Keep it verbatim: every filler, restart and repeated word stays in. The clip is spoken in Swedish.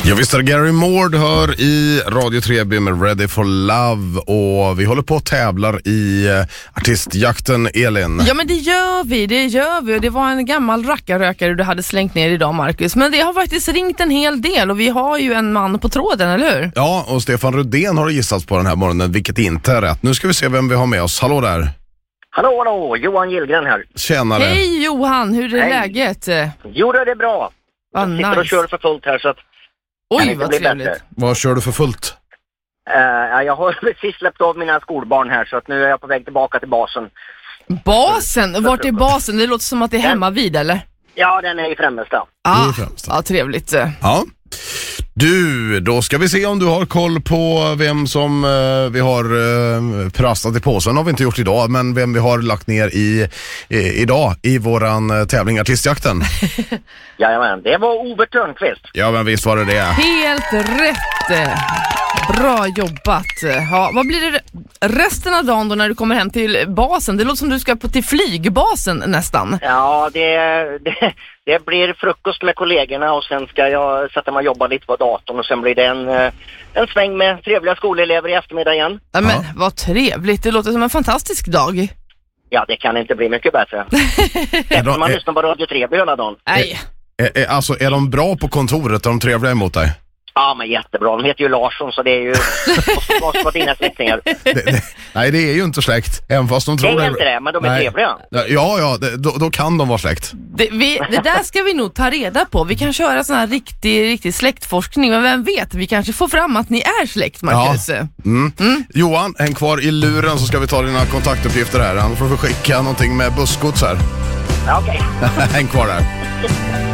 Ja, visst är Gary Moore hör i Radio tre B med Ready for Love, och vi håller på att tävlar i uh, artistjakten, Elin. Ja, men det gör vi, det gör vi. Det var en gammal rackarrökare du hade slängt ner idag, Marcus. Men det har faktiskt ringt en hel del och vi har ju en man på tråden, eller hur? Ja, och Stefan Rudén har gissats på den här morgonen, vilket inte är rätt. Nu ska vi se vem vi har med oss. Hallå där. Hallå, hallå, Johan Gillgren här. Tjenare. Hej Johan, hur är Hej. läget? Jo, det är bra. Vad Jag sitter nice. och kör för fullt här så att kan Oj, inte vad bli trevligt. bättre. Vad kör du för fullt? Uh, jag har precis släppt av mina skolbarn här så att nu är jag på väg tillbaka till basen. Basen? Vart är basen? Det låter som att det är hemma vid, eller? Ja, den är i Främmelsta. Ah, i Främsta. ja, trevligt. Ja. Du, då ska vi se om du har koll på vem som eh, vi har eh, prastat i påsen. Har vi inte gjort idag, men vem vi har lagt ner i, i idag i våran eh, tävling Artistjakten. Jajamän, det var Ove Törnqvist. Ja, men visst var det det. Helt rätt. Bra jobbat. Ja, vad blir det resten av dagen då när du kommer hem till basen? Det låter som du ska på till flygbasen nästan. Ja, det, det, det blir frukost med kollegorna och sen ska jag sätta mig och jobba lite på datorn och sen blir det en, en sväng med trevliga skolelever i eftermiddag igen. Ja, men Ja. vad trevligt. Det låter som en fantastisk dag. Ja, det kan inte bli mycket bättre. Efter man lyssnar på Radio tre B hela dagen. Nej. Är, är, alltså, är de bra på kontoret? Är de trevliga emot dig? Ja, men jättebra. De heter ju Larsson så det är ju måste, måste vara dina släktingar. Det, det, nej, det är ju inte släkt. Även fast de tror Det är inte det, men de är Nej. trevliga. Ja, ja, det, då, då kan de vara släkt. Det, vi, det där ska vi nog ta reda på. Vi kan köra sån här riktig, riktig släktforskning. Men vem vet, vi kanske får fram att ni är släkt, Marcus. Ja. Mm. Mm. Johan, häng kvar i luren så ska vi ta dina kontaktuppgifter här. Annars får vi skicka någonting med bussgods här. Ja, okej. Häng kvar där.